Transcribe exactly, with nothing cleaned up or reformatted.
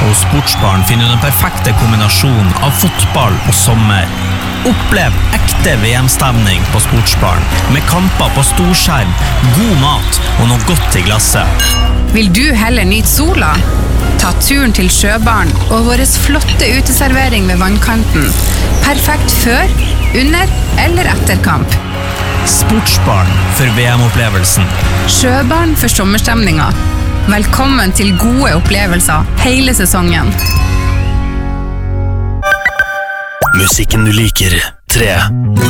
Hos Sportsbaren finner du den perfekte kombinasjonen av fotball og sommer. Opplev ekte V M-stemning på Sportsbaren, med kamper på storskjerm, god mat og noe godt i glasset. Vil du heller nyte sola? Ta turen til Sjøbaren og våres flotte uteservering ved vannkanten. Perfekt før, under eller etter kamp. Sportsbaren for V M-opplevelsen. Sjøbaren for sommerstemninga. Velkommen til gode opplevelser hele sesongen. Musikken du liker. tre,